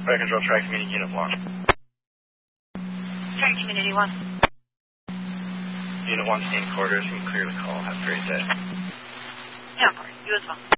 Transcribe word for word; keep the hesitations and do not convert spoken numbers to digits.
Fire Control, Tri Community Unit one. Tri Community one. Unit one, same quarters, and clear the call. Have a great day. Yeah, of course. You as well.